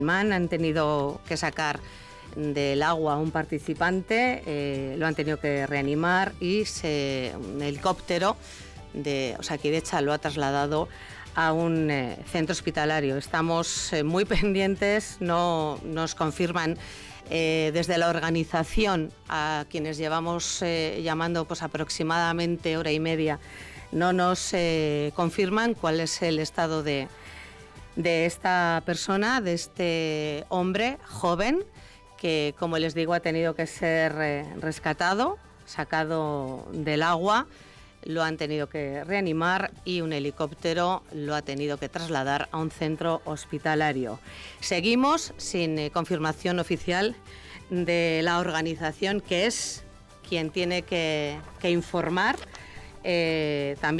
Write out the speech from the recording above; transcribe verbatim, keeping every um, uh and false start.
Han tenido que sacar del agua a un participante, eh, lo han tenido que reanimar y se, un helicóptero de Osakidetza lo ha trasladado a un eh, centro hospitalario. Estamos eh, muy pendientes, no nos confirman eh, desde la organización, a quienes llevamos eh, llamando pues aproximadamente hora y media, no nos eh, confirman cuál es el estado de de esta persona, de este hombre joven que, como les digo, ha tenido que ser eh, rescatado, sacado del agua, lo han tenido que reanimar y un helicóptero lo ha tenido que trasladar a un centro hospitalario. Seguimos sin eh, confirmación oficial de la organización, que es quien tiene que, que informar eh, también.